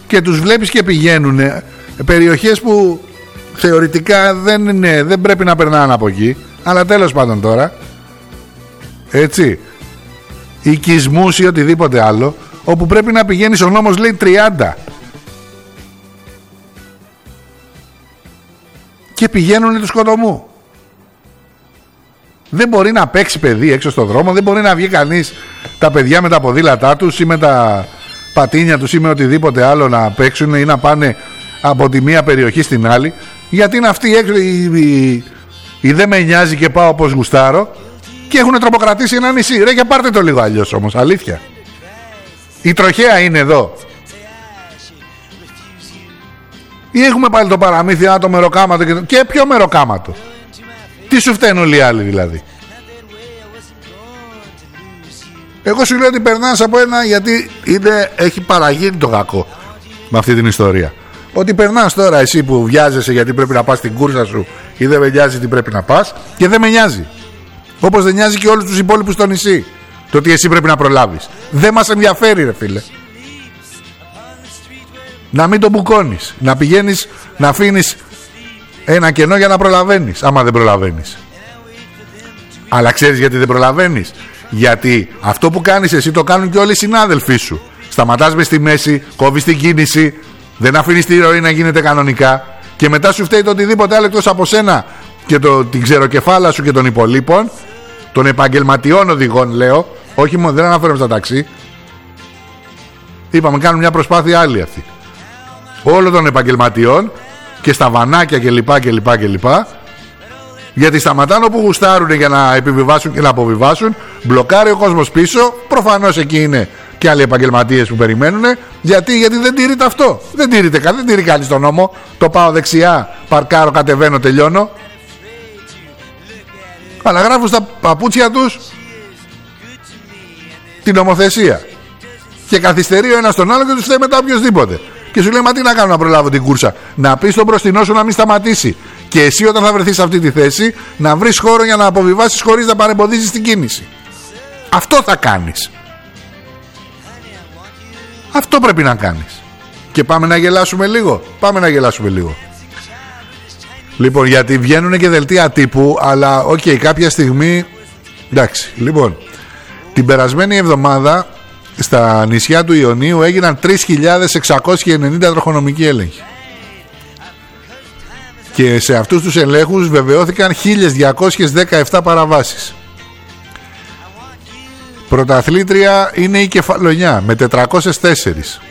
και τους βλέπεις και πηγαίνουν περιοχές που θεωρητικά δεν πρέπει να περνάνε από εκεί, αλλά τέλος πάντων τώρα, έτσι, οικισμούς ή οτιδήποτε άλλο, όπου πρέπει να πηγαίνεις, ο νόμος λέει 30, και πηγαίνουν του σκοτωμού. Δεν μπορεί να παίξει παιδί έξω στον δρόμο, δεν μπορεί να βγει κανείς, τα παιδιά με τα ποδήλατά τους ή με τα πατίνια τους ή με οτιδήποτε άλλο να παίξουν ή να πάνε από τη μία περιοχή στην άλλη, γιατί είναι αυτοί έξω η δεν με νοιάζει και πάω όπως γουστάρω, και έχουν τρομοκρατήσει ένα νησί. Ρε, και πάρτε το λίγο αλλιώς όμως, αλήθεια. Η τροχέα είναι εδώ. Ή έχουμε πάλι το παραμύθι, το μεροκάματο και ποιο μεροκάματο? Τι σου φταίνουν όλοι οι άλλοι δηλαδή? Εγώ σου λέω ότι περνάς από ένα, γιατί έχει παραγίνει το κακό με αυτή την ιστορία. Ότι περνάς τώρα εσύ που βιάζεσαι γιατί πρέπει να πας στην κούρσα σου ή δεν με νοιάζει τι πρέπει να πας, και δεν με νοιάζει. Όπως δεν νοιάζει και όλους τους υπόλοιπους στο νησί το ότι εσύ πρέπει να προλάβεις. Δεν μας ενδιαφέρει, ρε φίλε. Να μην το μπουκώνεις, να πηγαίνεις, να αφήνεις ένα κενό για να προλαβαίνεις, άμα δεν προλαβαίνεις. Αλλά ξέρεις γιατί δεν προλαβαίνεις? Γιατί αυτό που κάνεις εσύ το κάνουν και όλοι οι συνάδελφοί σου. Σταματάς μες στη μέση, κόβεις την κίνηση, δεν αφήνεις τη ροή να γίνεται κανονικά, και μετά σου φταίει το οτιδήποτε άλλο εκτός από σένα και την ξεροκεφάλα σου και των υπολείπων, των επαγγελματιών οδηγών λέω, όχι μόνο, δεν αναφέρομαι στα ταξί. Είπαμε, κάνουν μια προσπάθεια άλλη αυτή. Όλων των επαγγελματιών και στα βανάκια κλπ. Γιατί σταματάνε όπου γουστάρουν για να επιβιβάσουν και να αποβιβάσουν. Μπλοκάρει ο κόσμος πίσω. Προφανώς εκεί είναι και άλλοι επαγγελματίες που περιμένουν. Γιατί δεν τηρείται αυτό. Δεν τηρεί κανείς τον νόμο. Το πάω δεξιά, παρκάρω, κατεβαίνω, τελειώνω. Αλλά γράφουν στα παπούτσια τους την νομοθεσία. Και καθυστερεί ο ένας τον άλλο και τους φταίει μετά οποιοδήποτε. Και σου λέει, μα τι να κάνω να προλάβω την κούρσα? Να πεις στον μπροστινό σου να μην σταματήσει. Και εσύ όταν θα βρεθείς σε αυτή τη θέση να βρεις χώρο για να αποβιβάσεις χωρίς να παρεμποδίζεις την κίνηση. Αυτό θα κάνεις. Αυτό πρέπει να κάνεις. Και πάμε να γελάσουμε λίγο. Λοιπόν, γιατί βγαίνουν και δελτία τύπου, αλλά κάποια στιγμή, εντάξει. Λοιπόν, την περασμένη εβδομάδα στα νησιά του Ιωνίου έγιναν 3.690 τροχονομικοί έλεγχοι. Και σε αυτούς τους ελέγχους βεβαιώθηκαν 1.217 παραβάσεις. Πρωταθλήτρια είναι η Κεφαλονιά με 404.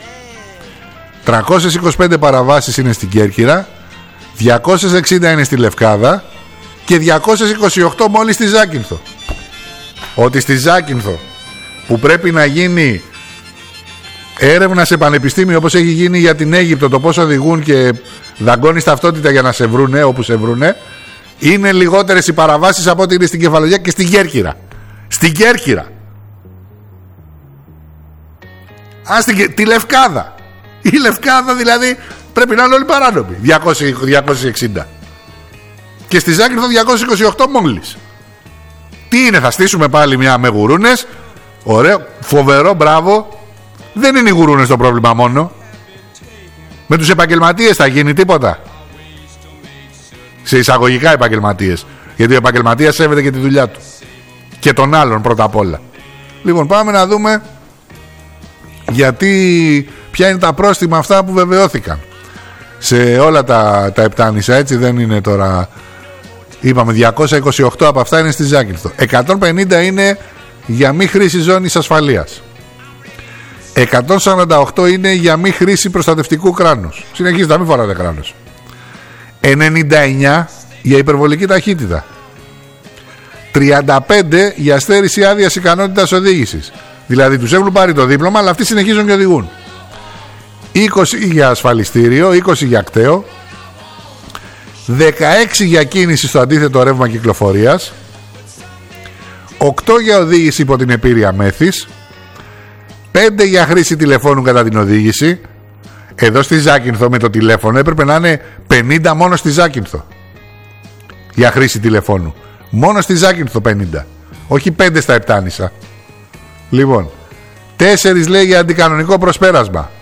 325 παραβάσεις είναι στην Κέρκυρα, 260 είναι στη Λευκάδα και 228 μόλις στη Ζάκυνθο. Ότι στη Ζάκυνθο, που πρέπει να γίνει έρευνα σε πανεπιστήμιο όπως έχει γίνει για την Αίγυπτο, το πώς οδηγούν και δαγκώνεις ταυτότητα για να σε βρούνε όπου σε βρούνε, είναι λιγότερες οι παραβάσεις από ό,τι είναι στην Κεφαλονιά και στην Κέρκυρα. Στην Κέρκυρα. Τη Λευκάδα. Η Λευκάδα δηλαδή πρέπει να είναι όλοι παράνομοι. 260. Και στη Ζάκυνθο 228 μόλις. Τι είναι, θα στήσουμε πάλι μια με γουρούνες? Ωραίο, φοβερό, μπράβο. Δεν είναι οι γουρούνες το πρόβλημα μόνο. Με τους επαγγελματίες θα γίνει τίποτα? Σε εισαγωγικά επαγγελματίες. Γιατί ο επαγγελματίας σέβεται και τη δουλειά του. Και τον άλλον πρώτα απ' όλα. Λοιπόν, πάμε να δούμε ποια είναι τα πρόστιμα αυτά που βεβαιώθηκαν σε όλα τα επτάνησα, έτσι δεν είναι τώρα. Είπαμε 228 από αυτά είναι στη Ζάκυνθο. 150 είναι για μη χρήση ζώνης ασφαλείας. 148 είναι για μη χρήση προστατευτικού κράνους. Συνεχίζετε να μην φοράτε κράνος. 99 για υπερβολική ταχύτητα. 35 για στέρηση άδειας ικανότητας οδήγησης. Δηλαδή τους έχουν πάρει το δίπλωμα, αλλά αυτοί συνεχίζουν και οδηγούν. 20 για ασφαλιστήριο, 20 για κταίο, 16 για κίνηση στο αντίθετο ρεύμα κυκλοφορίας, 8 για οδήγηση υπό την επήρεια μέθης, 5 για χρήση τηλεφώνου κατά την οδήγηση. Εδώ στη Ζάκυνθο με το τηλέφωνο έπρεπε να είναι 50 μόνο στη Ζάκυνθο για χρήση τηλεφώνου. Μόνο στη Ζάκυνθο 50, όχι 5 στα επτάνησα. Λοιπόν, 4 λέει για αντικανονικό προσπέρασμα.